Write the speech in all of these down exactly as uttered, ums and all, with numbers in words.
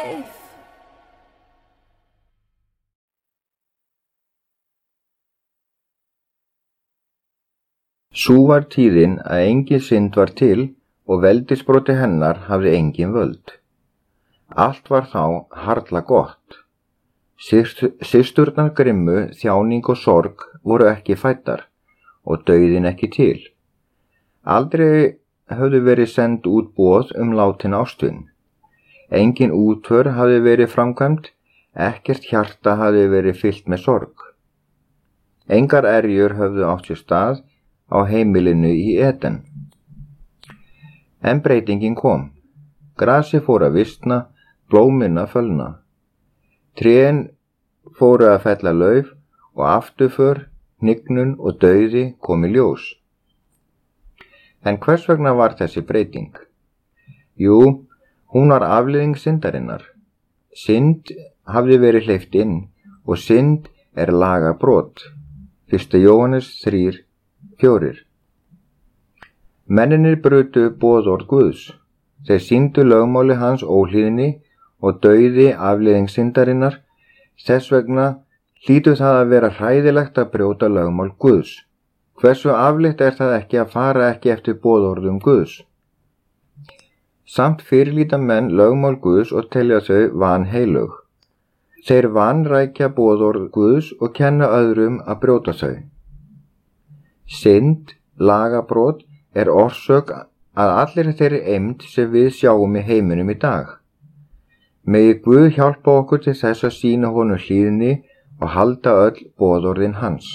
life. Sú var tíðin að engin synd var til og veldisbroti hennar hafði engin völd. Allt var þá harla gott. Systurnar grimmu, þjáning og sorg voru ekki fæddar og dauðinn ekki til. Aldrei höfðu verið send út boð um látin ástvin. Engin útför hafði verið framkvæmd, ekkert hjarta hafði verið fyllt með sorg. Engar erjur höfðu átt sér stað á heimilinu í Eden. En breytingin kom. Grasi fór að visna, blómin að fölna. Trén fóru að fella lauf og afturför, hnignun og dauði kom í ljós. En hvers vegna var þessi breyting? Jú, hún var afleiðing syndarinnar. Synd hafði verið hleypt inn og synd er lagabrot. Fyrsta Jóhannes þrír fjórir. Mennirnir brutu boðorð Guðs. Þeir sýndu lögmáli hans óhlýðni og dauði afleiðing syndarinnar. Þess vegna hlýtur það að vera hræðilegt að brjóta lögmál Guðs. Hversu afleitt er það ekki að fara ekki eftir boðorðum Guðs? Samt fyrirlíta menn lögmál Guðs og telja þau vanheilög. Þeir vanrækja boðorð Guðs og kenna öðrum að brjóta þau. Synd, lagabrot, er orsök að allir þeirri eymd sem við sjáum í heiminum í dag. Megi Guð hjálpa okkur til þess að sýna honum hlýðni og halda öll boðorðin hans.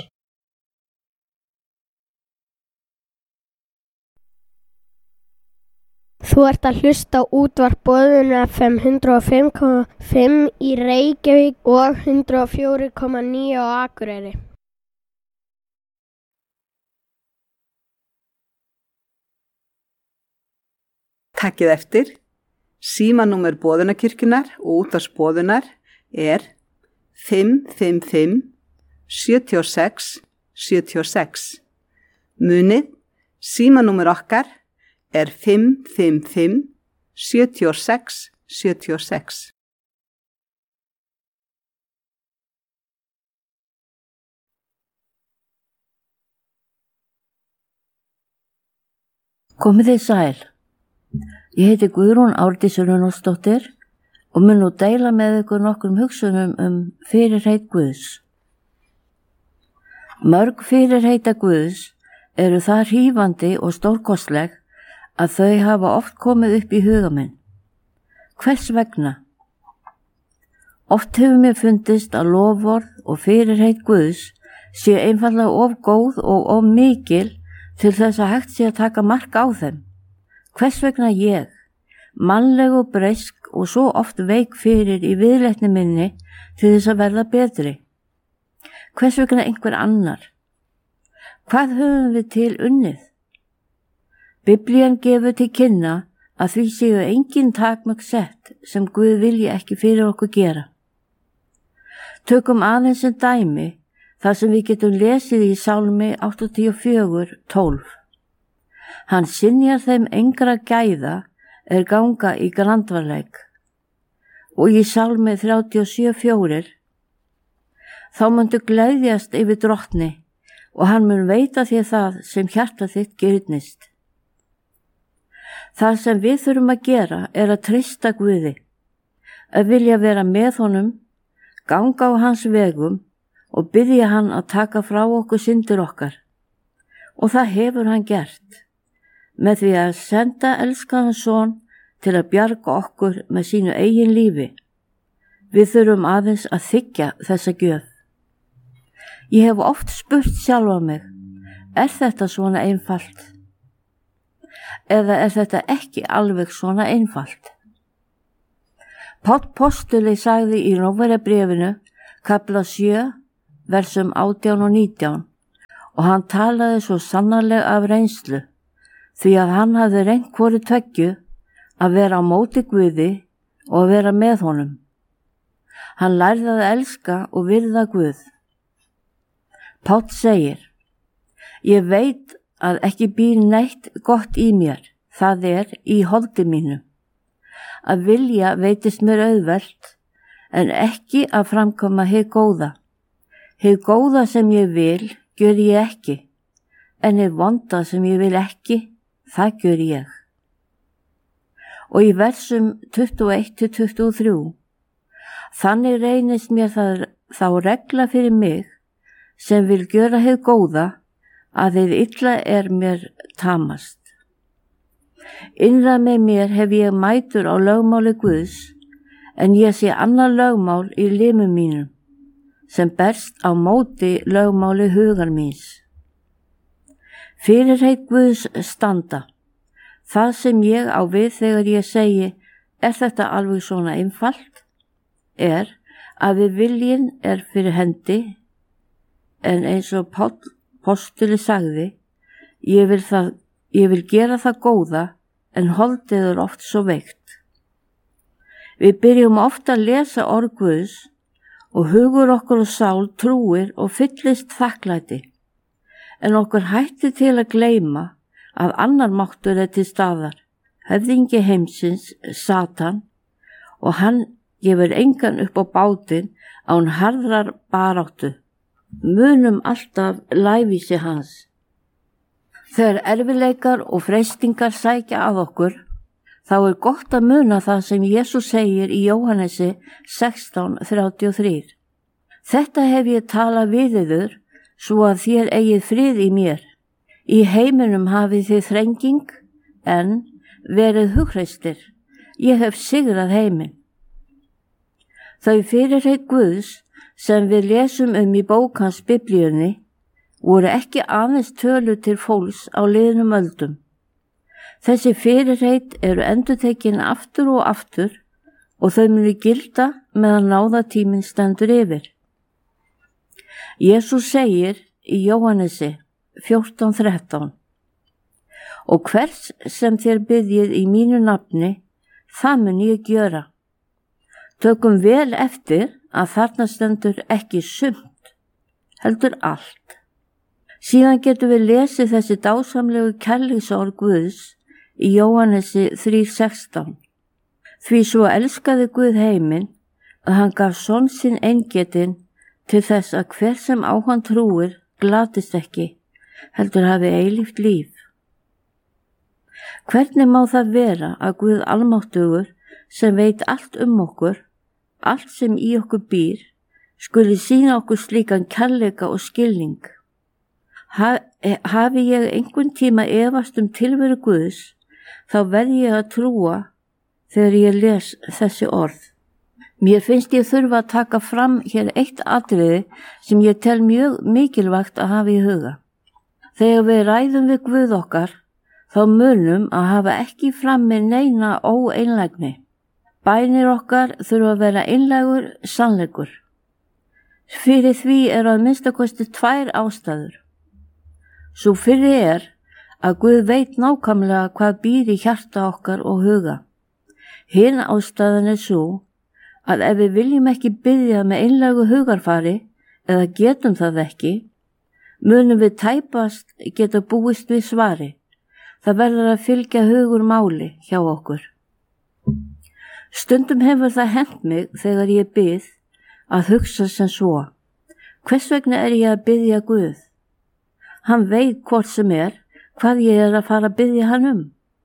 Þú ert að hlusta á útvarp Boðun F M hundrað og fimm komma fimm í Reykjavík og hundrað og fjögur komma níu á Akureyri. Takkið eftir, símanúmer Boðunarkirkjunnar og útvarps Boðunar er fimm fimm fimm sjö sex sjö sex. Munið, símanúmer okkar er fimm fimm fimm sjö sex sjö sex. Komið þið sæl. Ég heiti Guðrún Árdís Runólfsdóttir og mun nú deila með ykkur nokkrum hugsunum um fyrirheit Guðs. Mörg fyrirheita Guðs eru það hrífandi og stórkostleg að þau hafa oft komið upp í huga minn. Hvers vegna? Oft hefur mér fundist að loforð og fyrirheit Guðs sé einfaldlega of góð og of mikil til þess að hægt sé að taka mark á þeim. Hvers vegna ég, mannleg og breysk og svo oft veik fyrir í viðleitni minni til þess að verða betri? Hvers vegna einhver annar? Hvað höfum við til unnið? Biblían gefur til kynna að því séu engin takmörk sett sem Guð vilji ekki fyrir okkur gera. Tökum aðeins sem dæmi þar sem við getum lesið í Sálmi áttatíu og fjögur tólf. Hann synjar þeim engra gæða er ganga í grandvarleik. Og í Sálmi þrjátíu og sjö fjórir. Þá mundu gleðjast yfir drottni og hann mun veita þér það sem hjarta þitt girnist. Það sem við þurfum að gera er að treysta Guði, að vilja vera með honum, ganga á hans vegum og biðja hann að taka frá okkur syndir okkar. Og það hefur hann gert, með því að senda elskaðan son til að bjarga okkur með sínu eigin lífi. Við þurfum aðeins að þiggja þessa gjöf. Ég hef oft spurt sjálfa mig, er þetta svona einfalt? Eða er þetta ekki alveg svona einfalt? Páll postuli sagði í Rómverjabréfinu, kafla sjö, versum átján og nítján, og hann talaði svo sannarlega af reynslu, því að hann hafði reynt hvoru tveggju að vera á móti Guði og að vera með honum. Hann lærði að elska og virða Guð. Páll segir, ég veit að ekki býr neitt gott í mér, það er í holdi mínu. að vilja veitist mér auðvelt, en ekki að framkoma hið góða. Hið góða sem ég vil, gjör ég ekki, en hið vonda sem ég vil ekki, það gjör ég. Og í versum tuttugu og eitt til tuttugu og þrjú, þannig reynist mér það, þá regla fyrir mig, sem vil gjöra hið góða, að hið illa er mér tamast. Innra með mér hef ég mætur á lögmáli Guðs, en ég sé annar lögmál í limum mínum, sem berst á móti lögmáli hugar míns. Fyrirheit Guðs standa. Það sem ég á við þegar ég segi, er þetta alveg svona einfalt, er að við viljinn er fyrir hendi, en eins og Páll postuli sagði, ég vil, það, ég vil gera það góða, en holdið er oft svo veikt. Við byrjum ofta að lesa orð Guðs og hugur okkur og sál trúir og fyllist þakklæti, en okkur hættir til að gleyma að annar máttur er til staðar, höfðingi heimsins, Satan, og hann gefur engan upp á bátinn án harðrar baráttu. Munum alltaf lævísi hans. Þegar erfileikar og freistingar sækja að okkur, þá er gott að muna það sem Jesús segir í Jóhannesi sextán þrjátíu og þrjú. Þetta hef ég talað við yður, svo að þér eigið frið í mér. Í heiminum hafið þið þrenging, en verið hugreistir. Ég hef sigrað heiminn. Þau fyrirheit Guðs sem við lesum um í bók hans Biblíunni voru ekki aðeins tölu til fólks á liðnum öldum. Þessi fyrirheit eru endurtekin aftur og aftur og þau munu gilda meðan náðatíminn stendur yfir. Jesús segir í Jóhannesi fjórtán þrettán: Og hvers sem þér biðjið í mínu nafni, það mun ég gjöra. Tökum vel eftir að þarna stendur ekki sumt, heldur allt. Síðan getum við lesið þessi dásamlegu kærleiksorð Guðs í Jóhannesi þrjú sextán. Því svo elskaði Guð heiminn að hann gaf son sinn eingetinn til þess að hver sem á hann trúir glatist ekki, heldur hafi eilíft líf. Hvernig má það vera að Guð almáttugur sem veit allt um okkur, allt sem í okkur býr, skuli sýna okkur slíkan kærleika og skilning? Ha, hafi ég einhvern tíma efast um tilveru Guðs, þá verð ég að trúa þegar ég les þessi orð. Mér finnst ég þurfa að taka fram hér eitt atriði sem ég tel mjög mikilvægt að hafa í huga. Þegar við ræðum við Guð okkar, þá munum að hafa ekki frammi neina óeinlægni. Bænir okkar þurfa að vera einlægur sannleikur. Fyrir því eru að minnsta kosti tvær ástæður. Sú fyrri er að Guð veit nákvæmlega hvað býr í hjarta okkar og huga. Hin ástæðan er svo að ef við viljum ekki biðja með einlægu hugarfari eða getum það ekki, munum við tæpast geta búist við svari. Það verður að fylgja hugur máli hjá okkur. Stundum hefur það hent mig þegar ég bið að hugsa sem svo: hvers vegna er ég að biðja Guð? Hann veit hvort sem er hvað ég er að fara að biðja hann um.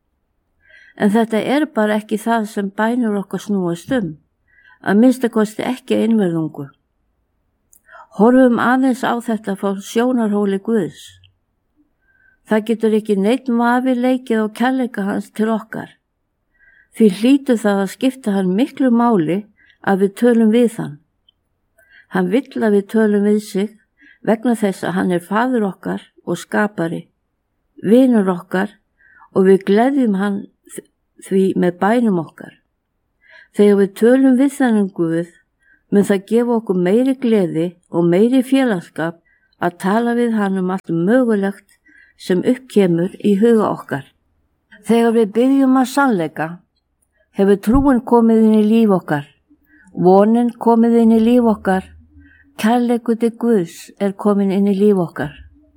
En þetta er bara ekki það sem bænir okkar snúast um, að minnsta kosti ekki einverðungu. Horfum aðeins á þetta frá sjónarhóli Guðs. Það getur ekki neitt vafi leikið á kærleika hans til okkar. Því hlýtur það að skipta hann miklu máli að við tölum við hann. Hann vill að við tölum við sig vegna þess að hann er faðir okkar og skapari, vinur okkar, og við gleðjum hann því með bænum okkar. Þegar við tölum við þennan Guð, mun það gefa okkur meiri gleði og meiri félagskap að tala við hann um allt mögulegt sem uppkemur í huga okkar. Þegar við byggjum að sannleika, hefur trúin komið inn í líf okkar, vonin komið inn í líf okkar, kærleikur til Guðs er komin inn í líf okkar.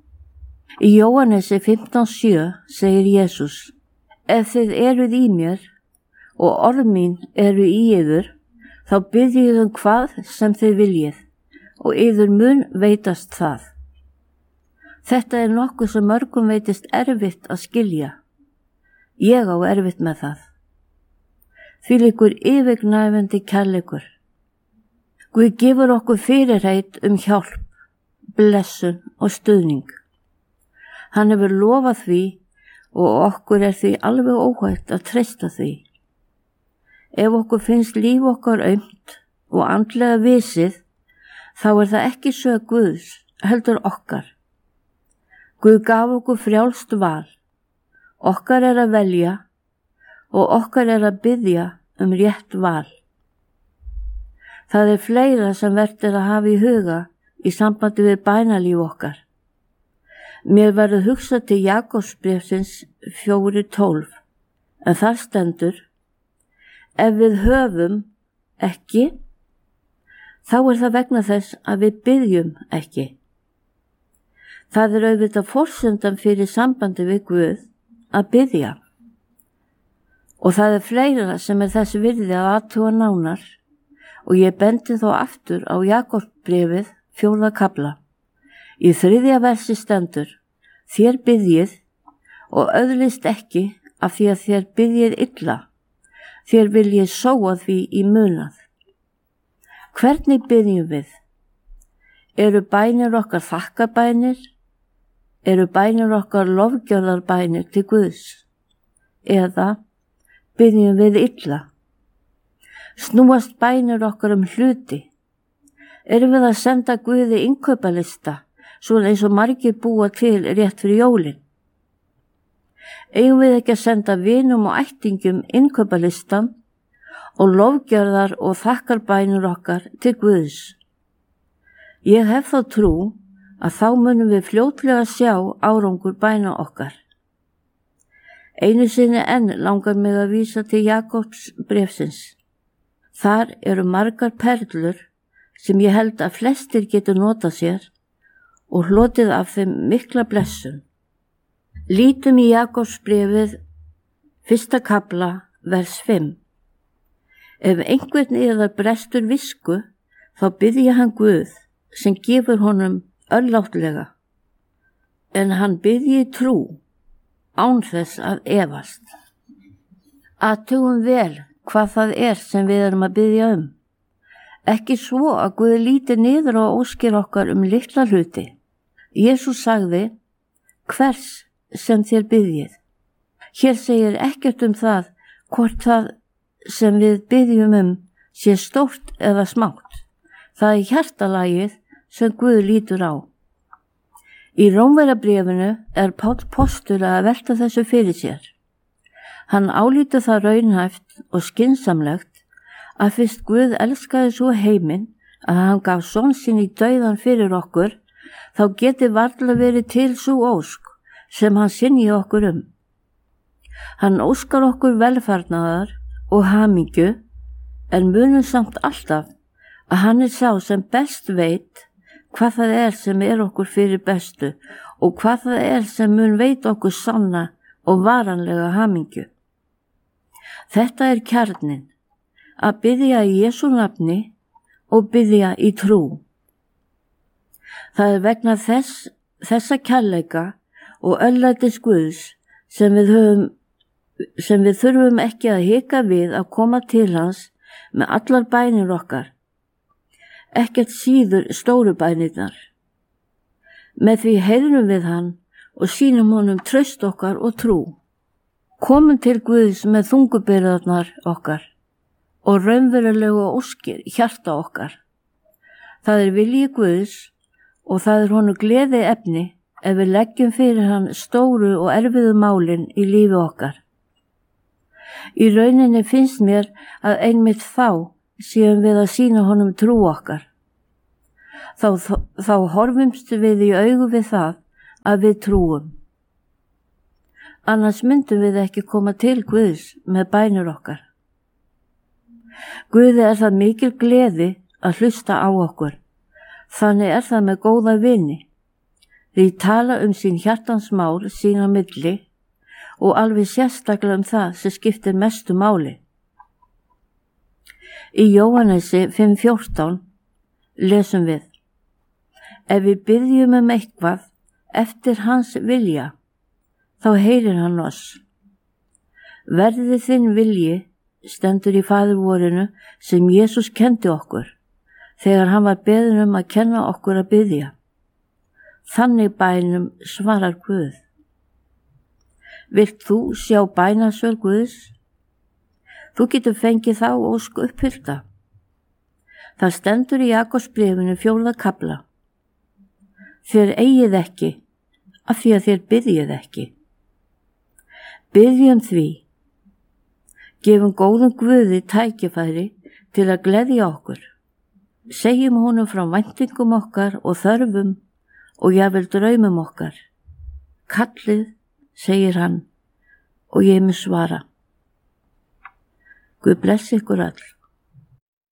Í Jóhannesi fimmtán sjö segir Jesús: Ef þið eruð í mér og orð mín eru í yður, þá bið ég um hvað sem þið viljið og yður mun veitast það. Þetta er nokkuð sem mörgum veitist erfitt að skilja. Ég á erfitt með það. Þvílíkur yfirgnæfandi kærleikur. Guð gefur okkur fyrirheit um hjálp, blessun og stuðning. Hann hefur lofað því og okkur er því alveg óhætt að treysta því. Ef okkur finnst líf okkar aumt og andlega visið, þá er það ekki sök Guðs, heldur okkar. Guð gaf okkur frjálst val. Okkar er að velja og okkar er að biðja um rétt val. Það er fleira sem vert er að hafa í huga í sambandi við bænalíf okkar. Mér verður hugsað til Jakobsbréfsins fjórir tólf, en þar stendur: ef við höfum ekki, þá er það vegna þess að við biðjum ekki. Það er auðvitað forsendan fyrir sambandi við Guð að biðja. Og það er fleira sem er þess virði að athuga nánar, og ég bendi þó aftur á Jakobsbréfið fjórða kafla. Í þriðja versi stendur: þér biðjið og öðlist ekki af því að þér biðjið illa, þér viljið sóa því í munað. Hvernig biðjum við? Eru bænir okkar þakkabænir? Eru bænir okkar lofgjörðarbænir til Guðs? Eða biðjum við illa? Snúast bænir okkar um hluti? Erum við að senda Guði innkaupalista, svona eins og margir búa til rétt fyrir jólin? Eigum við ekki að senda vinum og ættingum innkaupalistan og lofgjörðar og þakkarbænir okkar til Guðs? Ég hef þá trú að þá munum við fljótlega sjá árangur bæna okkar. Einu sinni enn langar mig að vísa til Jakobsbréfsins. Þar eru margar perlur sem ég held að flestir getur notað sér og hlotið af þeim mikla blessun. Lítum í Jakobsbréfið fyrsta kafla vers fimm. Ef einhvern yðar brestur visku, þá biðji hann Guð sem gefur honum örláttlega, en hann biðji trú án þess að efast. Athugum vel hvað það er sem við erum að biðja um. Ekki svo að Guð líti niður og óskir okkar um litla hluti. Jesús sagði: hvers sem þér biðjið. Hér segir ekkert um það hvort það sem við biðjum um sé stórt eða smátt. Það er hjartalagið sem Guð lítur á. Í Rómverjabréfinu er Páll postur að velta þessu fyrir sér. Hann álítur það raunhæft og skynsamlegt að fyrst Guð elskaði svo heiminn að hann gaf son sinn í dauðan fyrir okkur, þá geti varla verið til sú ósk sem hann sinni okkur um. Hann óskar okkur velfarnaðar og hamingju, en munum samt alltaf að hann er sá sem best veit hvað það er sem er okkur fyrir bestu og hvað það er sem mun veit okkur sanna og varanlega hamingju. Þetta er kjarnin, að biðja í Jesú nafni og biðja í trú. Það er vegna þess, þessa kærleika og örlætis Guðs sem við höfum, sem við þurfum ekki að hika við að koma til hans með allar bænir okkar, ekkert síður stóru bænirnar. Með því heiðrum við hann og sýnum honum traust okkar og trú. Komum til Guðs með þungubyrðarnar okkar og raunverulegu óskir hjarta okkar. Það er vilji Guðs og það er honum gleði efni ef við leggjum fyrir hann stóru og erfiðu málin í lífi okkar. Í rauninni finnst mér að einmitt þá séum við að sýna honum trú okkar. Þá, þá, þá horfumst við í augu við það að við trúum. Annars myndum við ekki koma til Guðs með bænir okkar. Guði er það mikil gleði að hlusta á okkur. Þannig er það með góða vini. Því tala um sín hjartans mál sín á milli og alveg sérstaklega um það sem skiptir mestu máli. Í Jóhannesi fimm fjórtán lesum við: Ef við biðjum um eitthvað eftir hans vilja, þá heyrir hann oss. Verði þinn vilji stendur í Faðirvorinu sem Jesús kendi okkur þegar hann var beðinn um að kenna okkur að biðja. Þannig bænum svarar Guð. Vilt þú sjá bænasvör Guðs? Þú getur fengið þá ósk uppfyllta. Það stendur í Jakobsbréfinu fjórða kafla. Þér eigið ekki, af því að þér biðjið ekki. Biðjum því. Gefum góðum Guði tækifæri til að gleðja okkur. Segjum honum frá væntingum okkar og þörfum og jafnvel draumum okkar. Kallið, segir hann, og ég mun svara. Guð blessi ykkur öll.